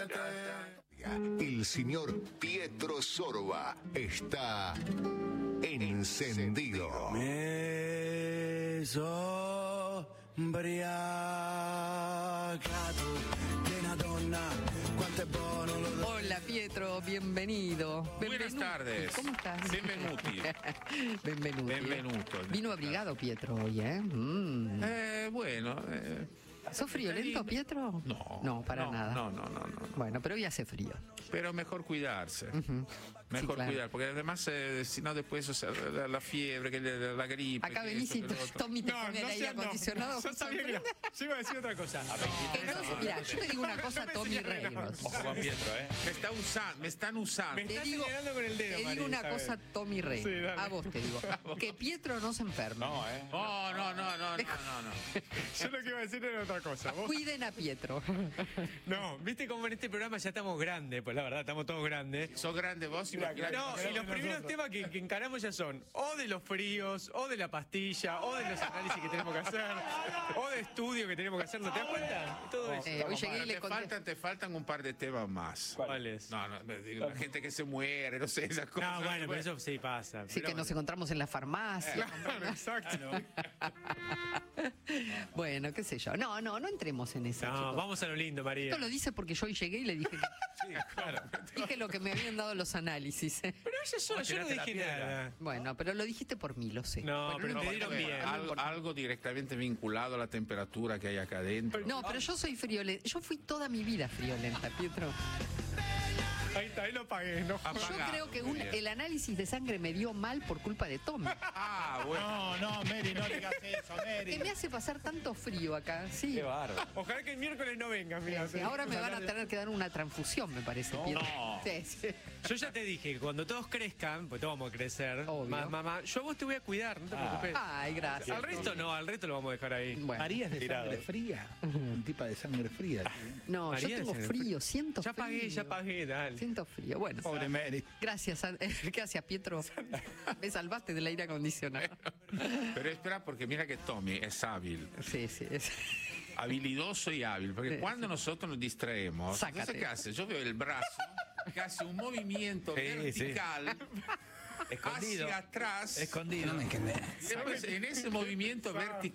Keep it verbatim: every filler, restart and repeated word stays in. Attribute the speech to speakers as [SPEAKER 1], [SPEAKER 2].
[SPEAKER 1] El señor Pietro Sorba está encendido.
[SPEAKER 2] Me sobriacato de una donna, quanto è buono lo do.
[SPEAKER 3] Hola Pietro, bienvenido.
[SPEAKER 4] Buenas
[SPEAKER 3] Benvenuti.
[SPEAKER 4] tardes.
[SPEAKER 3] ¿Cómo estás?
[SPEAKER 4] Benvenuti.
[SPEAKER 3] Benvenuti.
[SPEAKER 4] Benvenuto.
[SPEAKER 3] Vino abrigado Pietro hoy, ¿eh? Mm.
[SPEAKER 4] Eh, bueno. Eh,
[SPEAKER 3] ¿Sos friolento, Pietro?
[SPEAKER 4] No.
[SPEAKER 3] No, para
[SPEAKER 4] no,
[SPEAKER 3] nada.
[SPEAKER 4] No, no, no, no.
[SPEAKER 3] Bueno, pero hoy hace frío.
[SPEAKER 4] Pero mejor cuidarse.
[SPEAKER 3] Uh-huh.
[SPEAKER 4] Mejor
[SPEAKER 3] Sí, claro.
[SPEAKER 4] cuidar, porque además, eh, si no, después, o sea, la, la fiebre, que la, la gripe.
[SPEAKER 3] Acá
[SPEAKER 4] que
[SPEAKER 3] venís
[SPEAKER 4] esto,
[SPEAKER 3] y
[SPEAKER 4] que lo otro.
[SPEAKER 3] Tommy te pone el aire acondicionado.
[SPEAKER 5] Yo sabía que no. Yo iba a decir otra cosa.
[SPEAKER 3] Que no, mira, yo te digo una cosa, Tommy Reiros.
[SPEAKER 5] Ojo con Pietro, ¿eh?
[SPEAKER 4] Me, está usando, me están usando.
[SPEAKER 5] Me
[SPEAKER 3] Te
[SPEAKER 5] está
[SPEAKER 3] digo,
[SPEAKER 5] señalando con el dedo,
[SPEAKER 3] te digo
[SPEAKER 5] María
[SPEAKER 3] una
[SPEAKER 5] Isabel.
[SPEAKER 3] cosa, Tommy Rey.
[SPEAKER 5] Sí, dale.
[SPEAKER 3] A vos te digo. Que Pietro no se enferme.
[SPEAKER 5] No, ¿eh?
[SPEAKER 4] Oh, no, no, no, no, no, no.
[SPEAKER 5] Yo lo que iba a decir era otra cosa. ¿Vos?
[SPEAKER 3] Cuiden a Pietro.
[SPEAKER 5] No, viste cómo en este programa ya estamos grandes, pues la verdad, estamos todos grandes.
[SPEAKER 4] Sos grande vos y imagínate.
[SPEAKER 5] No, y los primeros temas que, que encaramos ya son o de los fríos, o de la pastilla, o de los análisis que tenemos que hacer, o de estudio que tenemos que hacer. ¿No te das cuenta? Todo eso.
[SPEAKER 3] Eh, hoy llegué y
[SPEAKER 4] Pero
[SPEAKER 3] le
[SPEAKER 4] te
[SPEAKER 3] conté.
[SPEAKER 4] faltan, te faltan un par de temas más.
[SPEAKER 5] ¿Cuáles?
[SPEAKER 4] No, no, me digo, la gente que se muere, no sé, esas cosas.
[SPEAKER 5] No, bueno, pero eso sí pasa.
[SPEAKER 3] Sí, que nos encontramos en la farmacia.
[SPEAKER 5] Claro, exacto.
[SPEAKER 3] Bueno, qué sé yo. No, no, no entremos en eso.
[SPEAKER 5] No,
[SPEAKER 3] chicos.
[SPEAKER 5] vamos a lo lindo, María.
[SPEAKER 3] Esto lo dice porque yo hoy llegué y le dije que,
[SPEAKER 4] Sí, claro.
[SPEAKER 3] dije lo que me habían dado los análisis. ¿eh?
[SPEAKER 5] Pero ella sola, yo no dije nada.
[SPEAKER 3] Bueno, pero lo dijiste por mí, lo sé.
[SPEAKER 5] No,
[SPEAKER 3] Bueno,
[SPEAKER 5] pero te
[SPEAKER 3] importa.
[SPEAKER 5] dieron
[SPEAKER 4] Bueno,
[SPEAKER 5] bien.
[SPEAKER 4] algo, algo directamente vinculado a la temperatura que hay acá adentro.
[SPEAKER 3] No, pero yo soy friolenta. Yo fui toda mi vida friolenta, Pietro.
[SPEAKER 5] Ahí está, ahí lo pagué. No.
[SPEAKER 3] Yo
[SPEAKER 4] Apagado,
[SPEAKER 3] creo que
[SPEAKER 4] muy
[SPEAKER 3] un-
[SPEAKER 4] bien.
[SPEAKER 3] el análisis de sangre me dio mal por culpa de Tommy.
[SPEAKER 4] Ah, bueno.
[SPEAKER 6] No, no, Mary, no digas eso,
[SPEAKER 3] Que
[SPEAKER 6] Mary.
[SPEAKER 3] me hace pasar tanto frío acá. Sí.
[SPEAKER 6] Qué bárbaro.
[SPEAKER 5] Ojalá que el miércoles no vengas, mira.
[SPEAKER 3] Sí, ahora me van a tener que dar una transfusión, me parece, Pietro.
[SPEAKER 4] No.
[SPEAKER 3] Sí, sí.
[SPEAKER 5] Yo ya te dije que cuando todos crezcan, pues todos vamos a crecer,
[SPEAKER 3] Obvio.
[SPEAKER 5] más mamá, yo a vos te voy a cuidar, no te preocupes.
[SPEAKER 3] Ay, gracias.
[SPEAKER 5] Al resto no, al resto lo vamos a dejar ahí.
[SPEAKER 3] Bueno.
[SPEAKER 6] María es de
[SPEAKER 5] Tirado.
[SPEAKER 6] sangre fría. Un tipo de sangre fría.
[SPEAKER 3] No,
[SPEAKER 5] María,
[SPEAKER 3] yo tengo
[SPEAKER 5] se me
[SPEAKER 3] frío, siento
[SPEAKER 5] Ya
[SPEAKER 3] frío.
[SPEAKER 5] pagué, ya pagué, dale.
[SPEAKER 3] Siento frío. Bueno,
[SPEAKER 6] Pobre Mary.
[SPEAKER 3] gracias. a- Gracias, Pietro. Me salvaste del aire acondicionado.
[SPEAKER 4] Pero espera, porque mira que Tommy es hábil,
[SPEAKER 3] Sí, sí. es-
[SPEAKER 4] habilidoso y hábil. Porque
[SPEAKER 3] Sí,
[SPEAKER 4] cuando nosotros nos distraemos,
[SPEAKER 3] Sácate.
[SPEAKER 4] no sé qué hace. Yo veo el brazo que hace un movimiento
[SPEAKER 6] Sí,
[SPEAKER 4] vertical
[SPEAKER 6] Escondido.
[SPEAKER 4] hacia atrás.
[SPEAKER 6] Escondido.
[SPEAKER 4] Después, en ese movimiento vertical.